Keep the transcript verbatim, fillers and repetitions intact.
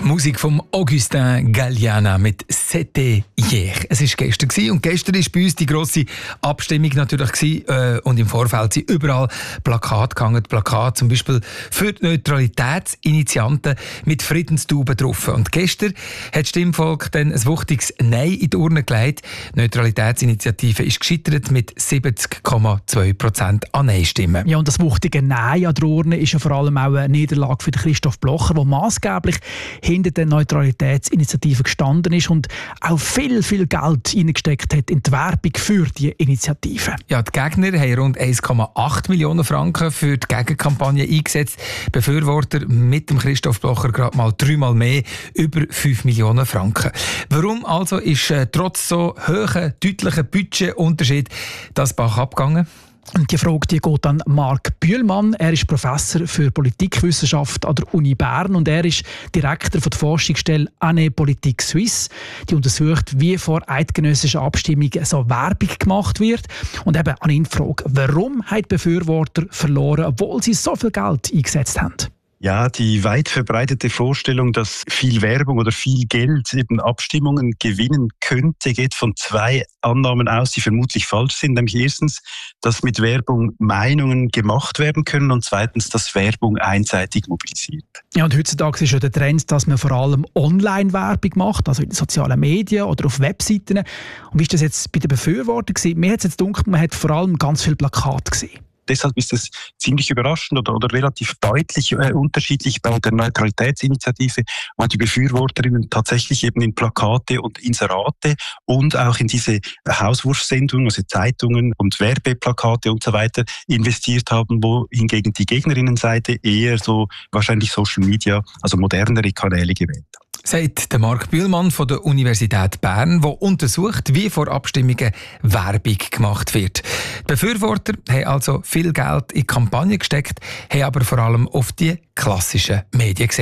Musik von Augustin Galliana mit «C'était hier». Es war gestern gewesen, und gestern war bei uns die grosse Abstimmung natürlich gewesen, äh, und im Vorfeld sind überall Plakate gehangen. Plakate zum Beispiel für die Neutralitätsinitianten mit Friedenstauben drauf. Und gestern hat das Stimmvolk dann ein wuchtiges Nein in die Urne gelegt. Die Neutralitätsinitiative ist gescheitert mit siebzig Komma zwei Prozent an Nein-Stimmen. Ja, und das wuchtige Nein an der Urne ist ja vor allem auch eine Niederlage für Christoph Blocher, der maßgeblich hinter der Neutralitätsinitiative gestanden ist und auch viel, viel Geld hineingesteckt hat in die Werbung für die Initiative. Ja, die Gegner haben rund eins Komma acht Millionen Franken für die Gegenkampagne eingesetzt. Befürworter mit dem Christoph Blocher gerade mal dreimal mehr, über fünf Millionen Franken. Warum also ist äh, trotz so hohen, deutlichen Budgetunterschied das Bach abgegangen? Und die Frage die geht an Marc Bühlmann. Er ist Professor für Politikwissenschaft an der Uni Bern und er ist Direktor von der Forschungsstelle Année Politique Suisse. Die untersucht, wie vor eidgenössischen Abstimmungen so Werbung gemacht wird. Und eben an ihn die Frage, warum haben die Befürworter verloren, obwohl sie so viel Geld eingesetzt haben? Ja, die weit verbreitete Vorstellung, dass viel Werbung oder viel Geld eben Abstimmungen gewinnen könnte, geht von zwei Annahmen aus, die vermutlich falsch sind. Nämlich erstens, dass mit Werbung Meinungen gemacht werden können und zweitens, dass Werbung einseitig mobilisiert. Ja, und heutzutage ist ja der Trend, dass man vor allem Online-Werbung macht, also in den sozialen Medien oder auf Webseiten. Und wie ist das jetzt bei den Befürwortern gewesen? Mir hat es jetzt gedacht, man hat vor allem ganz viele Plakate gesehen. Deshalb ist es ziemlich überraschend oder, oder relativ deutlich äh, unterschiedlich bei der Neutralitätsinitiative, wo die Befürworterinnen tatsächlich eben in Plakate und Inserate und auch in diese Hauswurfsendungen, also Zeitungen und Werbeplakate und so weiter investiert haben, wo hingegen die Gegnerinnenseite eher so wahrscheinlich Social Media, also modernere Kanäle gewählt hat. Sagt der Marc Bühlmann von der Universität Bern, der untersucht, wie vor Abstimmungen Werbung gemacht wird. Die Befürworter haben also viel Geld in die Kampagne gesteckt, haben aber vor allem auf die klassischen Medien gesetzt.